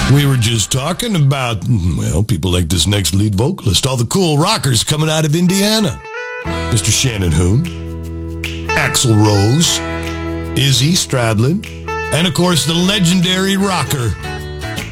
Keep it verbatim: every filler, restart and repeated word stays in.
We were just talking about, well, people like this next lead vocalist, all the cool rockers coming out of Indiana. Mister Shannon Hoon, Axl Rose, Izzy Stradlin, and of course the legendary rocker,